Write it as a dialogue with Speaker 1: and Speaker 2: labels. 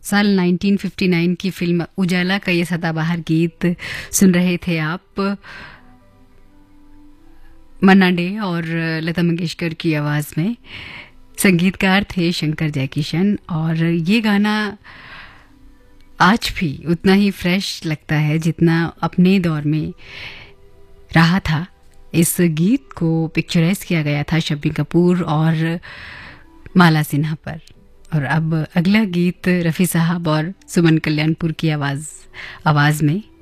Speaker 1: साल 1959 की फिल्म उजाला का ये सदाबहार गीत सुन रहे थे आप। मन्ना डे और लता मंगेशकर की आवाज़ में। संगीतकार थे शंकर जयकिशन और ये गाना आज भी उतना ही फ्रेश लगता है जितना अपने दौर में रहा था। इस गीत को पिक्चराइज किया गया था शम्मी कपूर और माला सिन्हा पर। और अब अगला गीत रफ़ी साहब और सुमन कल्याणपुर की आवाज़ में